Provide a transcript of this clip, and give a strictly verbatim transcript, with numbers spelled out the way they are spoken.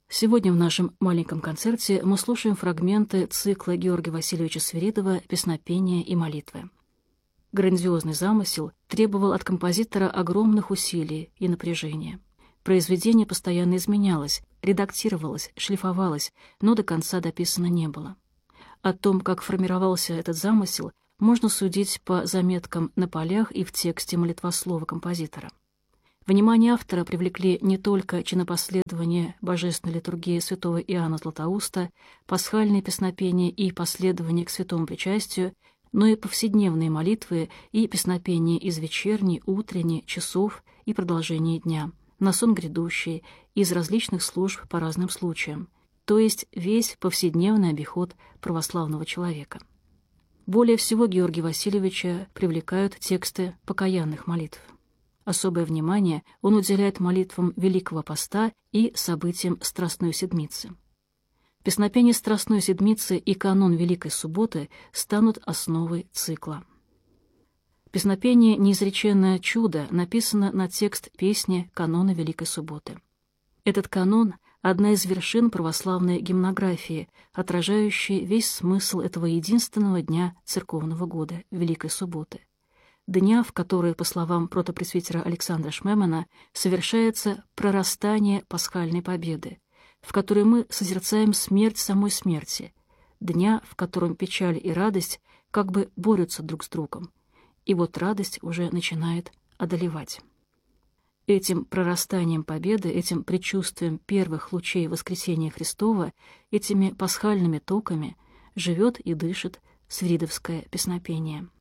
Сегодня в нашем маленьком концерте мы слушаем фрагменты цикла Георгия Васильевича Свиридова «Песнопения и молитвы». Грандиозный замысел требовал от композитора огромных усилий и напряжения. Произведение постоянно изменялось, редактировалось, шлифовалось, но до конца дописано не было. О том, как формировался этот замысел, можно судить по заметкам на полях и в тексте молитвослова композитора. Внимание автора привлекли не только чинопоследование божественной литургии святого Иоанна Златоуста, пасхальные песнопения и последование к святому причастию, но и повседневные молитвы и песнопения из вечерней, утренней, часов и продолжения дня, на сон грядущий, из различных служб по разным случаям, то есть весь повседневный обиход православного человека. Более всего Георгия Васильевича привлекают тексты покаянных молитв. Особое внимание он уделяет молитвам Великого Поста и событиям Страстной Седмицы. Песнопения Страстной Седмицы и канон Великой Субботы станут основой цикла. Песнопение «Неизреченное чудо» написано на текст песни канона Великой Субботы. Этот канон — одна из вершин православной гимнографии, отражающей весь смысл этого единственного дня церковного года, Великой Субботы. Дня, в который, по словам протопресвитера Александра Шмемана, совершается прорастание пасхальной победы, в которой мы созерцаем смерть самой смерти, дня, в котором печаль и радость как бы борются друг с другом, и вот радость уже начинает одолевать. Этим прорастанием победы, этим предчувствием первых лучей воскресения Христова, этими пасхальными токами живет и дышит свиридовское песнопение.